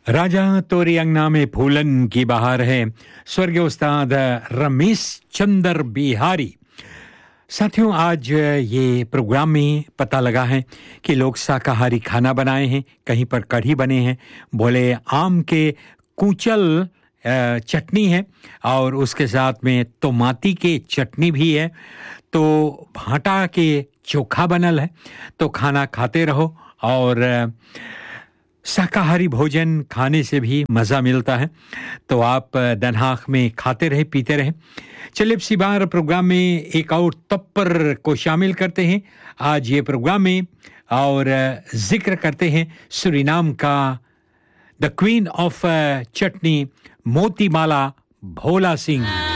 राजा तोरी अंगना में फूलन की बहार है, स्वर्गीय उस्ताद रमेश चंद्र बिहारी। साथियों, आज ये प्रोग्राम में पता लगा है कि लोग शाकाहारी खाना बनाए हैं, कहीं पर कढ़ी बने हैं, बोले आम के कूचल चटनी है और उसके साथ में टमाटी के चटनी भी है, तो भाटा के चोखा बनल है। तो खाना खाते रहो और शाकाहारी भोजन खाने से भी मज़ा मिलता है, तो आप दनहाक में खाते रहे पीते रहे। चलिए इसी बार प्रोग्राम में एक और तप्पर को शामिल करते हैं आज ये प्रोग्राम में, और जिक्र करते हैं सूरीनाम का द queen of chutney मोतीमाला Bhola Singh.